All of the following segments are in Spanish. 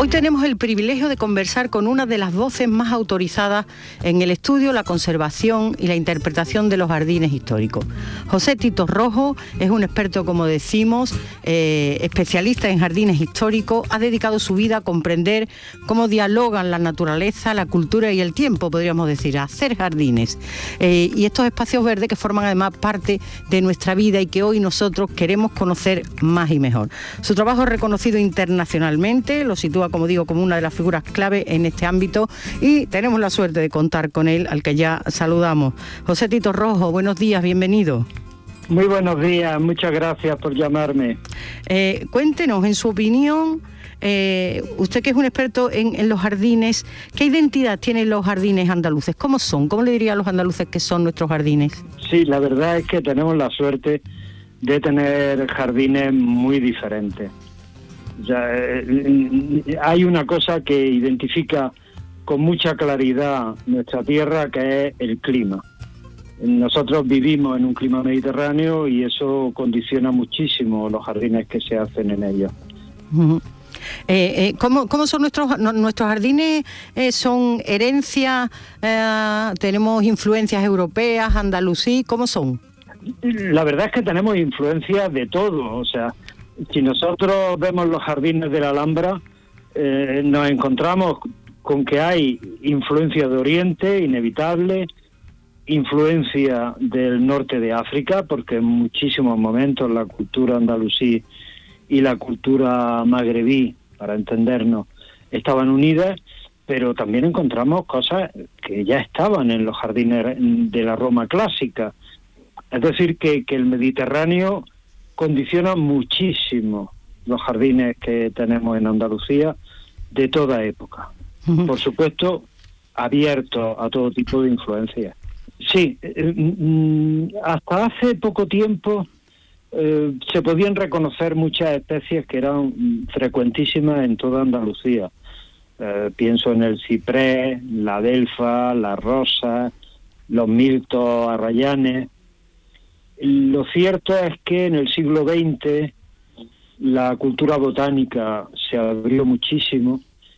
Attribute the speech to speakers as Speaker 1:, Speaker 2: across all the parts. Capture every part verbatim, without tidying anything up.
Speaker 1: Hoy tenemos el privilegio de conversar con una de las voces más autorizadas en el estudio, la conservación y la interpretación de los jardines históricos. José Tito Rojo es un experto, como decimos, eh, especialista en jardines históricos. Ha dedicado su vida a comprender cómo dialogan la naturaleza, la cultura y el tiempo, podríamos decir, a hacer jardines. Eh, y estos espacios verdes que forman además parte de nuestra vida y que hoy nosotros queremos conocer más y mejor. Su trabajo es reconocido internacionalmente, lo sitúa, como digo, como una de las figuras clave en este ámbito, y tenemos la suerte de contar con él, al que ya saludamos. José Tito Rojo, buenos días, bienvenido.
Speaker 2: Muy buenos días, muchas gracias por llamarme.
Speaker 1: Eh, cuéntenos, en su opinión, eh, usted que es un experto en, en los jardines, ¿qué identidad tienen los jardines andaluces? ¿Cómo son? ¿Cómo le diría a los andaluces que son nuestros jardines?
Speaker 2: Sí, la verdad es que tenemos la suerte de tener jardines muy diferentes. O sea, eh, hay una cosa que identifica con mucha claridad nuestra tierra, que es el clima. Nosotros vivimos en un clima mediterráneo y eso condiciona muchísimo los jardines que se hacen en ellos.
Speaker 1: Uh-huh. Eh, eh, ¿cómo, ¿Cómo son nuestros no, nuestros jardines? Eh, ¿Son herencia? Eh, ¿Tenemos influencias europeas, andalusí? ¿Cómo son?
Speaker 2: La verdad es que tenemos influencias de todo. O sea, si nosotros vemos los jardines de la Alhambra, eh, nos encontramos con que hay influencia de Oriente, inevitable, influencia del norte de África, porque en muchísimos momentos la cultura andalusí y la cultura magrebí, para entendernos, estaban unidas, pero también encontramos cosas que ya estaban en los jardines de la Roma clásica. Es decir, que, que el Mediterráneo condiciona muchísimo los jardines que tenemos en Andalucía de toda época. Uh-huh. Por supuesto, abierto a todo tipo de influencias. Sí, eh, hasta hace poco tiempo eh, se podían reconocer muchas especies que eran frecuentísimas en toda Andalucía. Eh, pienso en el ciprés, la adelfa, la rosa, los mirtos, arrayanes. Lo cierto es que en el siglo veinte la cultura botánica se abrió muchísimo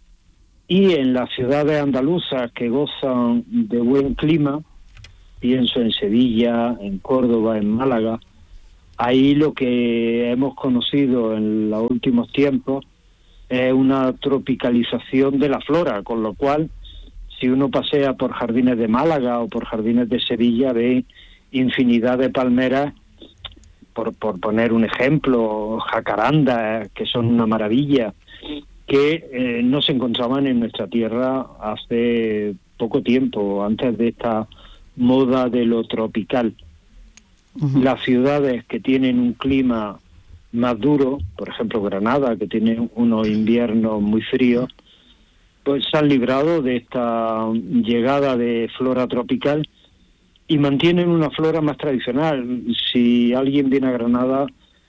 Speaker 2: y en las ciudades andaluzas que gozan de buen clima, pienso en Sevilla, en Córdoba, en Málaga, ahí lo que hemos conocido en los últimos tiempos es una tropicalización de la flora, con lo cual si uno pasea por jardines de Málaga o por jardines de Sevilla ve infinidad de palmeras, por, por poner un ejemplo, jacarandas, que son una maravilla, que eh, no se encontraban en nuestra tierra hace poco tiempo, antes de esta moda de lo tropical. Uh-huh. Las ciudades que tienen un clima más duro, por ejemplo Granada, que tiene unos inviernos muy fríos, pues se han librado de esta llegada de flora tropical y mantienen una flora más tradicional. Si alguien viene a Granada,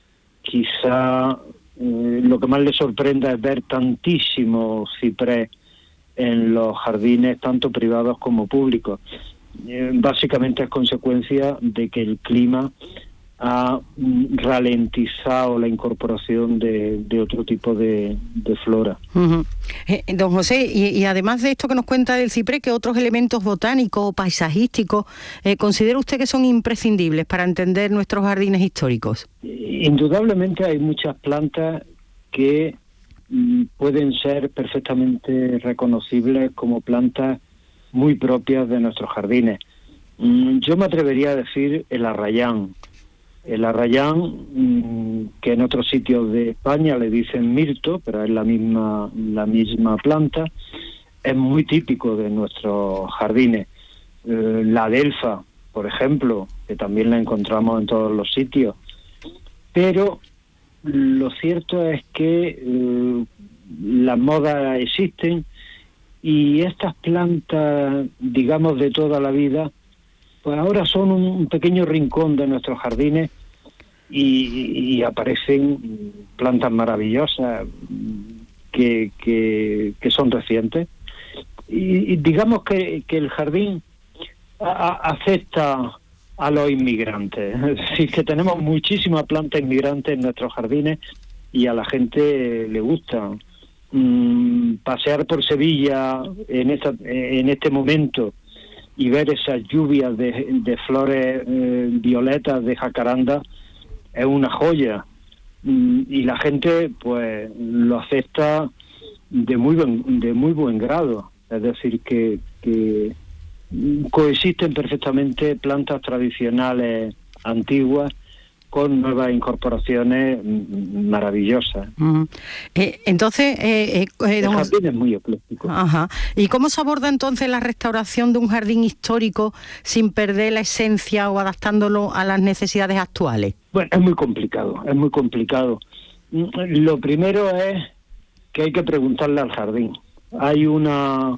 Speaker 2: quizá eh, lo que más le sorprenda es ver tantísimo ciprés en los jardines, tanto privados como públicos. Eh, básicamente es consecuencia de que el clima ha ralentizado la incorporación de, de otro tipo de, de flora.
Speaker 1: Uh-huh. Eh, don José, y, y además de esto que nos cuenta del ciprés, ¿qué otros elementos botánicos o paisajísticos eh, considera usted que son imprescindibles para entender nuestros jardines históricos?
Speaker 2: Indudablemente hay muchas plantas que mm, pueden ser perfectamente reconocibles como plantas muy propias de nuestros jardines. Mm, yo me atrevería a decir el arrayán. El arrayán, que en otros sitios de España le dicen mirto, pero es la misma, la misma planta, es muy típico de nuestros jardines. Eh, la adelfa, por ejemplo, que también la encontramos en todos los sitios. Pero lo cierto es que eh, las modas existen y estas plantas, digamos, de toda la vida, pues ahora son un pequeño rincón de nuestros jardines y, y aparecen plantas maravillosas que, que, que son recientes. Y, y digamos que, que el jardín a, a, acepta a los inmigrantes. Es decir, que tenemos muchísimas plantas inmigrantes en nuestros jardines y a la gente le gustan. mmm, pasear por Sevilla en, esta, en este momento y ver esas lluvias de, de flores eh, violetas de jacaranda es una joya. Mm, y la gente pues lo acepta de muy buen, de muy buen grado. Es decir, que, que coexisten perfectamente plantas tradicionales antiguas con nuevas incorporaciones maravillosas.
Speaker 1: Uh-huh. Eh, entonces, eh, eh, eh,
Speaker 2: el jardín es muy ecléctico.
Speaker 1: Ajá. ¿Y cómo se aborda entonces la restauración de un jardín histórico sin perder la esencia o adaptándolo a las necesidades actuales?
Speaker 2: Bueno, es muy complicado, es muy complicado. Lo primero es que hay que preguntarle al jardín. Hay una,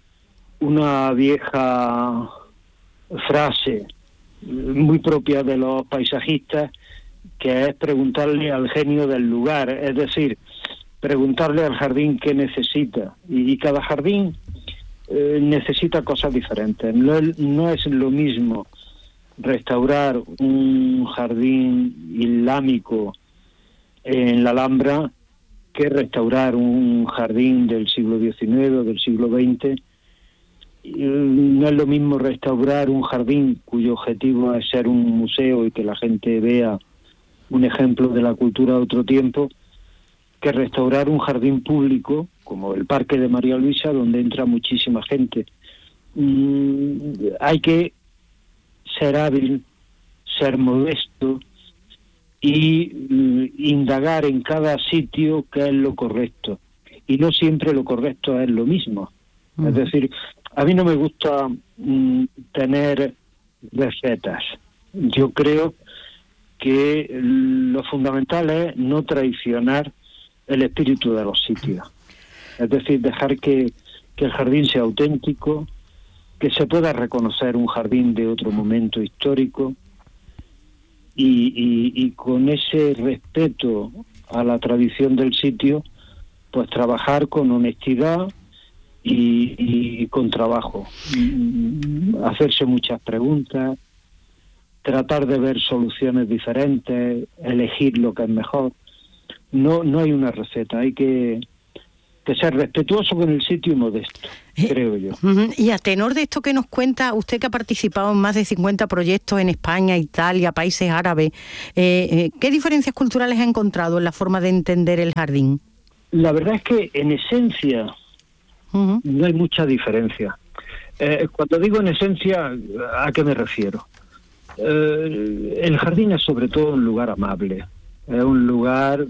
Speaker 2: una vieja frase muy propia de los paisajistas, que es preguntarle al genio del lugar, es decir, preguntarle al jardín qué necesita. Y, y cada jardín eh, necesita cosas diferentes. No, no es lo mismo restaurar un jardín islámico en la Alhambra que restaurar un jardín del siglo diecinueve o del siglo veinte. No es lo mismo restaurar un jardín cuyo objetivo es ser un museo y que la gente vea un ejemplo de la cultura de otro tiempo, que restaurar un jardín público como el Parque de María Luisa, donde entra muchísima gente. Mm, hay que ser hábil, ser modesto y mm, indagar en cada sitio qué es lo correcto. Y no siempre lo correcto es lo mismo. Uh-huh. Es decir, a mí no me gusta mm, tener recetas. Yo creo que lo fundamental es no traicionar el espíritu de los sitios. Es decir, dejar que, que el jardín sea auténtico, que se pueda reconocer un jardín de otro momento histórico y, y, y con ese respeto a la tradición del sitio, pues trabajar con honestidad y, y con trabajo. Hacerse muchas preguntas, tratar de ver soluciones diferentes, elegir lo que es mejor. No, no hay una receta, hay que, que ser respetuoso con el sitio y modesto, creo yo.
Speaker 1: Y a tenor de esto que nos cuenta, usted que ha participado en más de cincuenta proyectos en España, Italia, países árabes, eh, eh, ¿qué diferencias culturales ha encontrado en la forma de entender el jardín?
Speaker 2: La verdad es que en esencia uh-huh. no hay mucha diferencia. Eh, cuando digo en esencia, ¿a qué me refiero? Eh, el jardín es sobre todo un lugar amable, es un lugar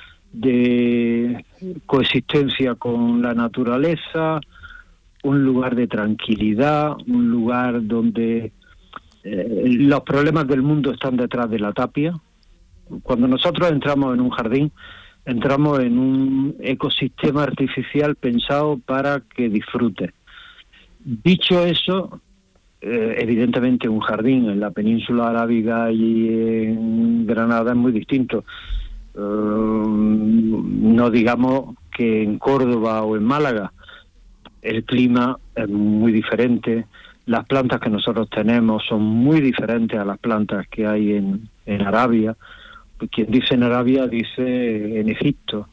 Speaker 2: de coexistencia con la naturaleza, un lugar de tranquilidad, un lugar donde eh, los problemas del mundo están detrás de la tapia. Cuando nosotros entramos en un jardín, entramos en un ecosistema artificial pensado para que disfrutes. Dicho eso, eh, evidentemente un jardín en la península arábiga y en Granada es muy distinto. Uh, no digamos que en Córdoba o en Málaga. El clima es muy diferente, las plantas que nosotros tenemos son muy diferentes a las plantas que hay en, en Arabia. Quien dice en Arabia dice en Egipto.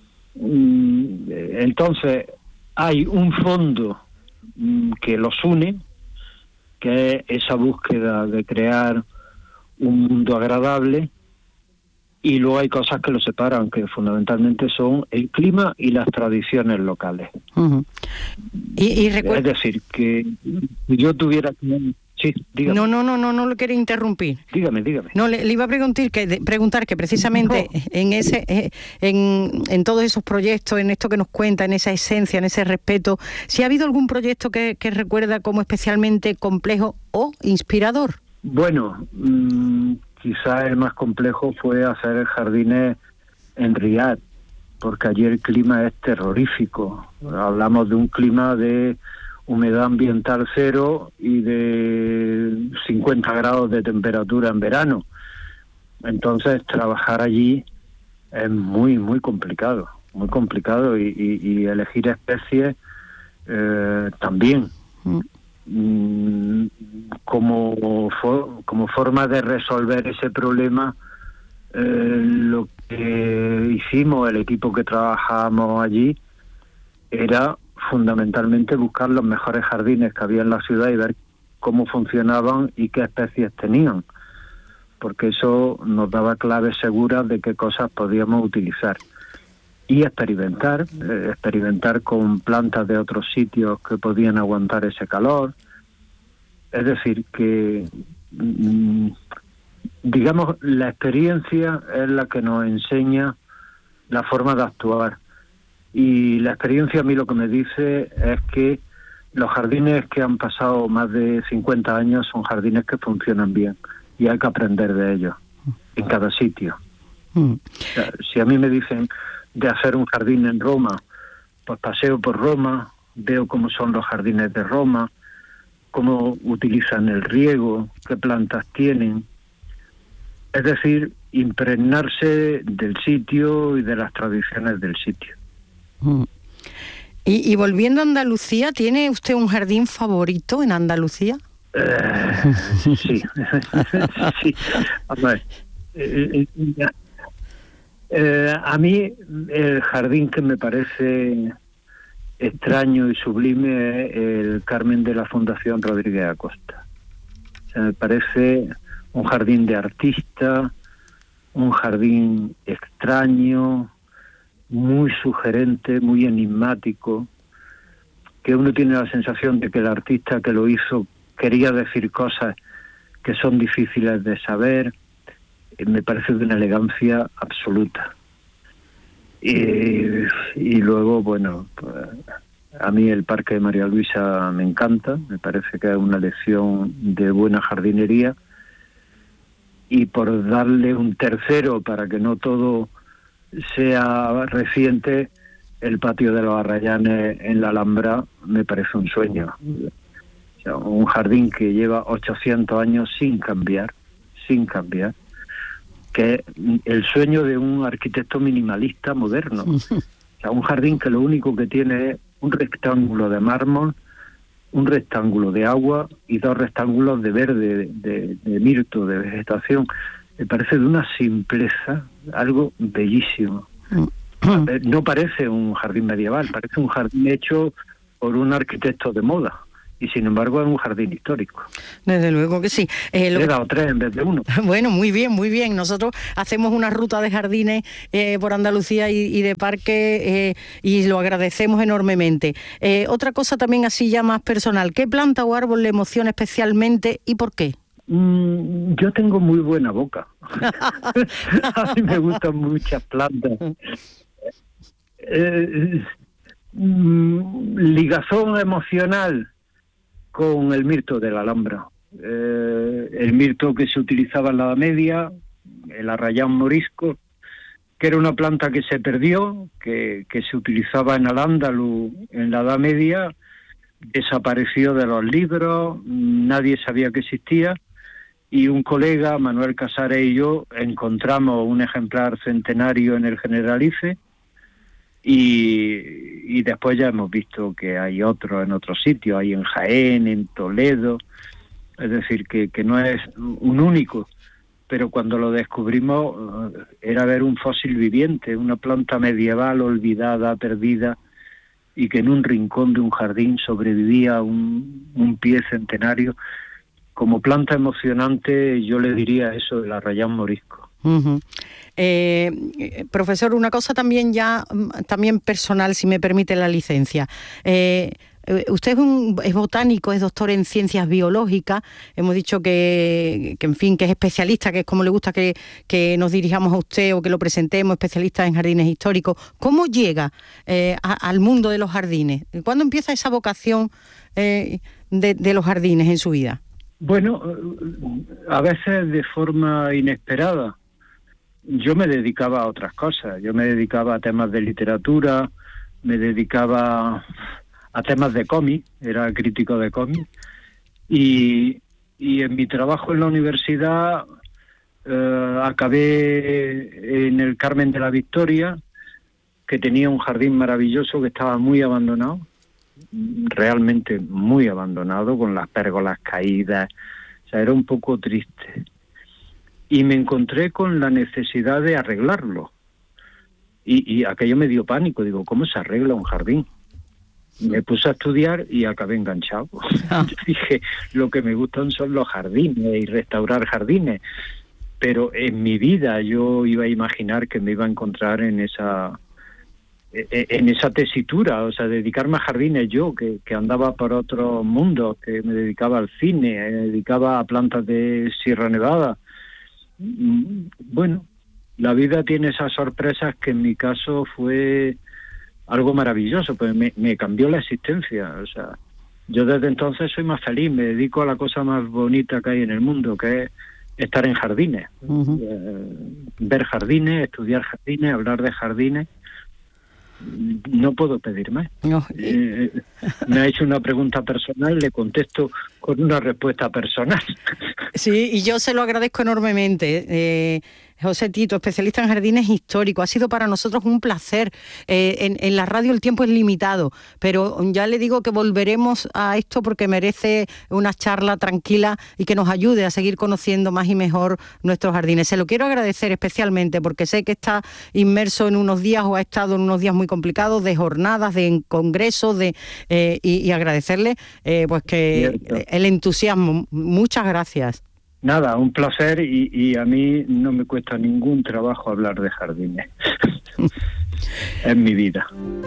Speaker 2: Entonces hay un fondo que los une, que es esa búsqueda de crear un mundo agradable, y luego hay cosas que lo separan, que fundamentalmente son el clima y las tradiciones locales. Uh-huh. y, y recu- es decir, que si yo tuviera... Sí, dígame.
Speaker 1: No, no, no, no, no lo quiero interrumpir.
Speaker 2: Dígame, dígame.
Speaker 1: No, le, le iba a preguntar que, de, preguntar que precisamente no. en ese, eh, en, en todos esos proyectos, en esto que nos cuenta, en esa esencia, en ese respeto, si ha habido algún proyecto que, que recuerda como especialmente complejo o inspirador.
Speaker 2: Bueno, mmm, quizás el más complejo fue hacer jardines en Riad, porque allí el clima es terrorífico. Hablamos de un clima de humedad ambiental cero y de cincuenta grados de temperatura en verano. Entonces trabajar allí es muy, muy complicado, muy complicado y, y, y elegir especies eh, también. Mm. Como, for, como forma de resolver ese problema, eh, lo que hicimos, el equipo que trabajamos allí, era fundamentalmente buscar los mejores jardines que había en la ciudad y ver cómo funcionaban y qué especies tenían, porque eso nos daba claves seguras de qué cosas podíamos utilizar. Y experimentar, eh, experimentar con plantas de otros sitios que podían aguantar ese calor. Es decir, que, mm, digamos, la experiencia es la que nos enseña la forma de actuar. Y la experiencia a mí lo que me dice es que los jardines que han pasado más de cincuenta años son jardines que funcionan bien y hay que aprender de ellos en cada sitio. Mm. O sea, si a mí me dicen de hacer un jardín en Roma, pues paseo por Roma, veo cómo son los jardines de Roma, cómo utilizan el riego, qué plantas tienen. Es decir, impregnarse del sitio y de las tradiciones del sitio.
Speaker 1: Mm. Y, y volviendo a Andalucía, ¿tiene usted un jardín favorito en Andalucía?
Speaker 2: Eh, sí, sí. A ver, eh, eh, eh, a mí el jardín que me parece extraño y sublime es el Carmen de la Fundación Rodríguez Acosta. O sea, me parece un jardín de artista, un jardín extraño, muy sugerente, muy enigmático, que uno tiene la sensación de que el artista que lo hizo quería decir cosas que son difíciles de saber. Me parece de una elegancia absoluta. Y, y luego, bueno, pues, a mí el Parque de María Luisa me encanta, me parece que es una lección de buena jardinería. Y por darle un tercero, para que no todo sea reciente, el patio de los Arrayanes en la Alhambra me parece un sueño. O sea, un jardín que lleva ochocientos años sin cambiar, sin cambiar, que es el sueño de un arquitecto minimalista moderno. O sea, un jardín que lo único que tiene es un rectángulo de mármol, un rectángulo de agua y dos rectángulos de verde, de, de, de mirto, de vegetación. Me parece de una simpleza, algo bellísimo. No parece un jardín medieval, parece un jardín hecho por un arquitecto de moda. Y sin embargo es un jardín histórico.
Speaker 1: Desde luego que sí. Eh, lo
Speaker 2: Le he
Speaker 1: que...
Speaker 2: dado tres en vez de uno.
Speaker 1: Bueno, muy bien, muy bien. Nosotros hacemos una ruta de jardines eh, por Andalucía y, y de parque eh, y lo agradecemos enormemente. Eh, otra cosa también así ya más personal. ¿Qué planta o árbol le emociona especialmente y por qué?
Speaker 2: Mm, yo tengo muy buena boca. A mí me gustan muchas plantas. Eh, mm, ligazón emocional con el mirto de la Alhambra. Eh, el mirto que se utilizaba en la Edad Media, el arrayán morisco, que era una planta que se perdió, que, que se utilizaba en Al-Ándalus en la Edad Media, desapareció de los libros, nadie sabía que existía, y un colega, Manuel Casares y yo, encontramos un ejemplar centenario en el Generalife, Y, y después ya hemos visto que hay otros en otros sitios, hay en Jaén, en Toledo, es decir, que, que no es un único, pero cuando lo descubrimos era ver un fósil viviente, una planta medieval olvidada, perdida, y que en un rincón de un jardín sobrevivía un, un pie centenario. Como planta emocionante yo le diría eso, el arrayán morisco.
Speaker 1: Uh-huh. Eh, profesor, una cosa también ya también personal, si me permite la licencia. Eh, usted es, un, es botánico, es doctor en ciencias biológicas. Hemos dicho que, que, en fin, que es especialista, que es como le gusta que, que nos dirijamos a usted o que lo presentemos, especialista en jardines históricos. ¿Cómo llega eh, a, al mundo de los jardines? ¿Cuándo empieza esa vocación eh, de, de los jardines en su vida?
Speaker 2: Bueno, a veces de forma inesperada. Yo me dedicaba a otras cosas, yo me dedicaba a temas de literatura, me dedicaba a temas de cómic, era crítico de cómic, y, y en mi trabajo en la universidad eh, acabé en el Carmen de la Victoria, que tenía un jardín maravilloso que estaba muy abandonado, realmente muy abandonado, con las pérgolas caídas, o sea, era un poco triste. Y me encontré con la necesidad de arreglarlo. Y, y aquello me dio pánico. Digo, ¿cómo se arregla un jardín? Me puse a estudiar y acabé enganchado. Ah. Yo dije, lo que me gustan son los jardines y restaurar jardines. Pero en mi vida yo iba a imaginar que me iba a encontrar en esa en esa tesitura, o sea, dedicarme a jardines yo, que, que andaba por otros mundos, que me dedicaba al cine, me dedicaba a plantas de Sierra Nevada. Bueno, la vida tiene esas sorpresas que en mi caso fue algo maravilloso, pues me, me cambió la existencia. O sea, yo desde entonces soy más feliz, me dedico a la cosa más bonita que hay en el mundo, que es estar en jardines, uh-huh. eh, ver jardines, estudiar jardines, hablar de jardines. No puedo pedir más. No. Eh, me ha hecho una pregunta personal, le contesto con una respuesta personal.
Speaker 1: Sí, y yo se lo agradezco enormemente. Eh, José Tito, especialista en jardines históricos, ha sido para nosotros un placer. Eh, en, en la radio el tiempo es limitado, pero ya le digo que volveremos a esto porque merece una charla tranquila y que nos ayude a seguir conociendo más y mejor nuestros jardines. Se lo quiero agradecer especialmente porque sé que está inmerso en unos días o ha estado en unos días muy complicados de jornadas, de congresos, de eh, y, y agradecerle eh, pues que Cierto. el entusiasmo. Muchas gracias.
Speaker 2: Nada, un placer y, y a mí no me cuesta ningún trabajo hablar de jardines. Es mi vida.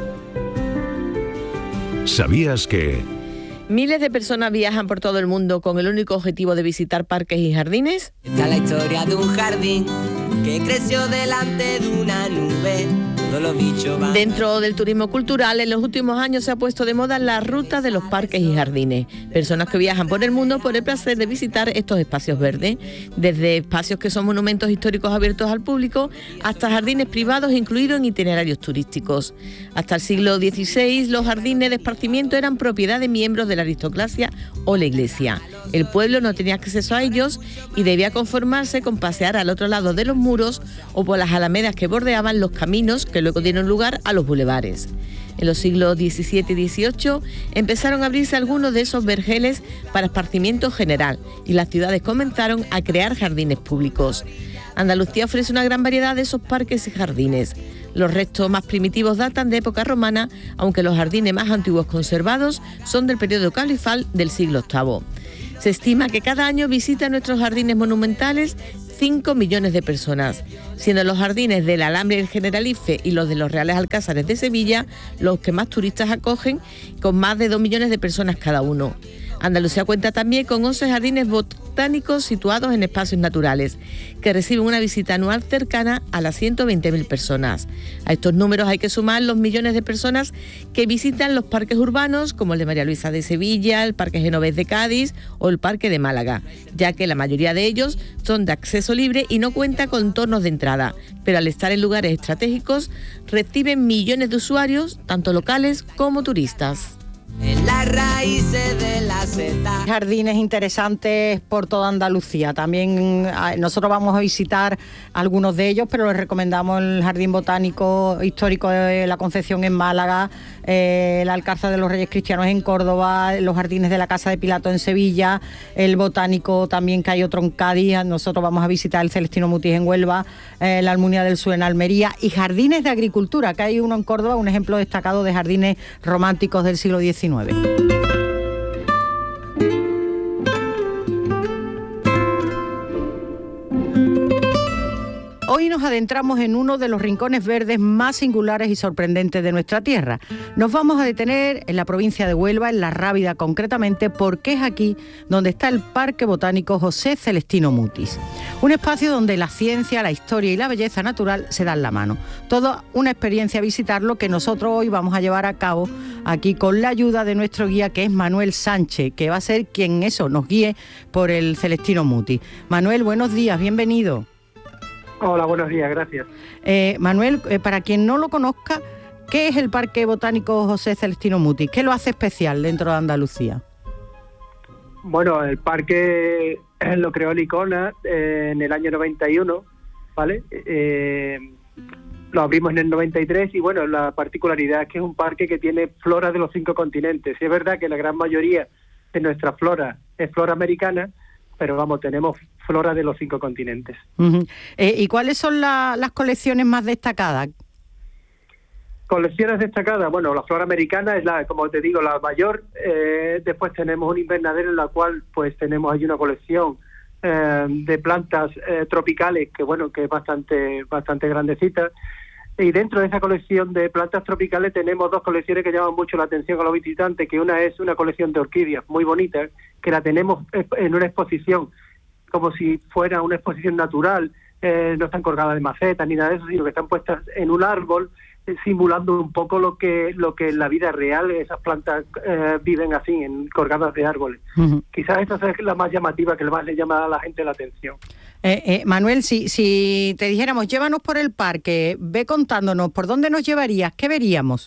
Speaker 3: ¿Sabías que...?
Speaker 4: Miles de personas viajan por todo el mundo con el único objetivo de visitar parques y jardines.
Speaker 5: Está la historia de un jardín que creció delante de una nube. Todos los bichos van...
Speaker 4: Dentro del turismo cultural, en los últimos años se ha puesto de moda la ruta de los parques y jardines. Personas que viajan por el mundo por el placer de visitar estos espacios verdes. Desde espacios que son monumentos históricos abiertos al público hasta jardines privados incluidos en itinerarios turísticos. Hasta el siglo dieciséis, los jardines de esparcimiento eran propiedad de miembros de la aristocracia o la iglesia. El pueblo no tenía acceso a ellos y debía conformarse con pasear al otro lado de los muros o por las alamedas que bordeaban los caminos que luego dieron lugar a los bulevares. En los siglos diecisiete y dieciocho empezaron a abrirse algunos de esos vergeles para esparcimiento general y las ciudades comenzaron a crear jardines públicos. Andalucía ofrece una gran variedad de esos parques y jardines. Los restos más primitivos datan de época romana, aunque los jardines más antiguos conservados son del periodo califal del siglo octavo. Se estima que cada año visitan nuestros jardines monumentales cinco millones de personas, siendo los jardines de la Alhambra y el Generalife y los de los Reales Alcázares de Sevilla los que más turistas acogen, con más de dos millones de personas cada uno. Andalucía cuenta también con once jardines botánicos situados en espacios naturales, que reciben una visita anual cercana a las ciento veinte mil personas. A estos números hay que sumar los millones de personas que visitan los parques urbanos, como el de María Luisa de Sevilla, el Parque Genovés de Cádiz o el Parque de Málaga, ya que la mayoría de ellos son de acceso libre y no cuenta con tornos de entrada, pero al estar en lugares estratégicos reciben millones de usuarios, tanto locales como turistas.
Speaker 5: En las raíces de la seta.
Speaker 1: Jardines interesantes por toda Andalucía. También nosotros vamos a visitar algunos de ellos, pero les recomendamos el Jardín Botánico Histórico de la Concepción en Málaga, eh, el Alcázar de los Reyes Cristianos en Córdoba, los jardines de la Casa de Pilato en Sevilla, el Botánico también que hay otro en Cádiz. Nosotros vamos a visitar el Celestino Mutis en Huelva, eh, la Almunia del Sur en Almería y jardines de agricultura, que hay uno en Córdoba, un ejemplo destacado de jardines románticos del siglo diecinueve. Hoy nos adentramos en uno de los rincones verdes más singulares y sorprendentes de nuestra tierra. Nos vamos a detener en la provincia de Huelva, en La Rábida concretamente, porque es aquí donde está el Parque Botánico José Celestino Mutis. Un espacio donde la ciencia, la historia y la belleza natural se dan la mano. Toda una experiencia visitarlo que nosotros hoy vamos a llevar a cabo aquí con la ayuda de nuestro guía, que es Manuel Sánchez, que va a ser quien eso nos guíe por el Celestino Mutis. Manuel, buenos días, bienvenido.
Speaker 6: Hola, buenos días, gracias.
Speaker 1: Eh, Manuel, eh, para quien no lo conozca, ¿qué es el Parque Botánico José Celestino Mutis? ¿Qué lo hace especial dentro de Andalucía?
Speaker 6: Bueno, el parque lo creó Licona eh, en el año noventa y uno, ¿vale? Eh, lo abrimos en el noventa y tres y bueno, la particularidad es que es un parque que tiene flora de los cinco continentes. Sí, es verdad que la gran mayoría de nuestra flora es flora americana, pero vamos, tenemos flora de los cinco continentes.
Speaker 1: Uh-huh. Eh, ¿Y cuáles son la, las colecciones más destacadas?
Speaker 6: colecciones destacadas, bueno, la flora americana es la, como te digo, la mayor. Eh, después tenemos un invernadero en la cual pues tenemos allí una colección eh, de plantas eh, tropicales que bueno, que es bastante, bastante grandecita. Y dentro de esa colección de plantas tropicales tenemos dos colecciones que llaman mucho la atención a los visitantes, que una es una colección de orquídeas muy bonita, que la tenemos en una exposición como si fuera una exposición natural. Eh, no están colgadas de macetas ni nada de eso, sino que están puestas en un árbol, eh, simulando un poco lo que lo que en la vida real esas plantas eh, viven así, en colgadas de árboles. Uh-huh. Quizás esa es la más llamativa, que más le llama a la gente la atención.
Speaker 1: Eh, eh, Manuel, si, si te dijéramos, llévanos por el parque, ve contándonos, ¿por dónde nos llevarías? ¿Qué veríamos?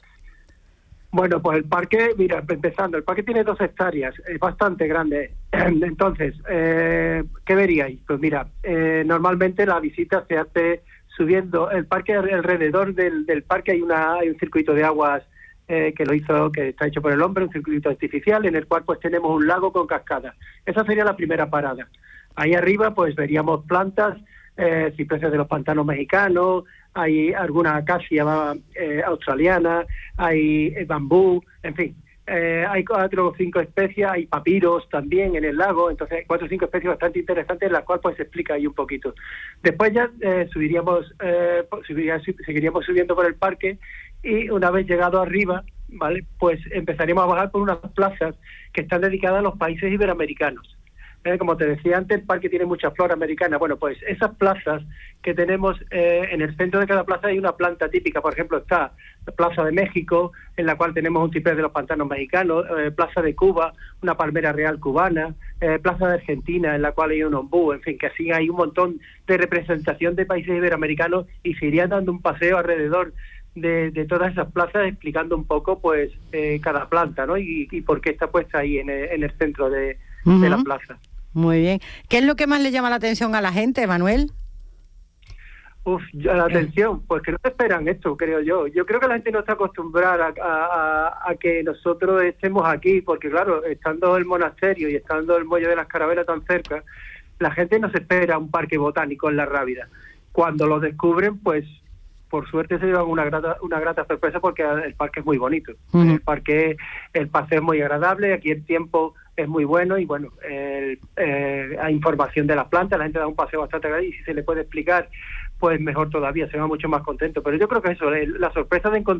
Speaker 6: Bueno, pues el parque, mira, empezando, el parque tiene dos hectáreas, es bastante grande. Entonces, eh, ¿qué veríais? Pues mira, eh, normalmente la visita se hace subiendo. El parque, alrededor del, del parque hay una hay un circuito de aguas eh, que lo hizo, que está hecho por el hombre, un circuito artificial en el cual pues tenemos un lago con cascadas. Esa sería la primera parada. Ahí arriba pues veríamos plantas, eh, cipreses de los pantanos mexicanos, hay alguna acacia eh, australiana, hay eh, bambú, en fin, eh, hay cuatro o cinco especies, hay papiros también en el lago, entonces cuatro o cinco especies bastante interesantes, en las cuales pues se explica ahí un poquito. Después ya eh, subiríamos, eh, subiría, seguiríamos subiendo por el parque, y una vez llegado arriba, vale, pues empezaríamos a bajar por unas plazas que están dedicadas a los países iberoamericanos. Eh, como te decía antes, el parque tiene mucha flora americana. Bueno, pues esas plazas que tenemos, eh, en el centro de cada plaza hay una planta típica. Por ejemplo, está la Plaza de México, en la cual tenemos un ciprés de los pantanos mexicanos, eh, Plaza de Cuba, una palmera real cubana, eh, Plaza de Argentina, en la cual hay un ombú, en fin, que así hay un montón de representación de países iberoamericanos, y se iría dando un paseo alrededor de, de todas esas plazas, explicando un poco pues eh, cada planta, ¿no? Y, y por qué está puesta ahí en el, en el centro de, uh-huh. de la plaza.
Speaker 1: Muy bien. ¿Qué es lo que más le llama la atención a la gente, Manuel?
Speaker 6: Uf, la atención, pues que no esperan esto, creo yo. Yo creo que la gente no está acostumbrada a, a, a que nosotros estemos aquí, porque claro, estando el monasterio y estando el muelle de las Carabelas tan cerca, la gente no se espera un parque botánico en La Rábida. Cuando lo descubren, pues por suerte se llevan una grata una grata sorpresa, porque el parque es muy bonito. Uh-huh. El parque, el paseo es muy agradable, aquí el tiempo es muy bueno, y bueno, el, eh, hay información de las plantas, la gente da un paseo bastante agradable, y si se le puede explicar, pues mejor todavía, se va mucho más contento. Pero yo creo que eso, la sorpresa de encontrar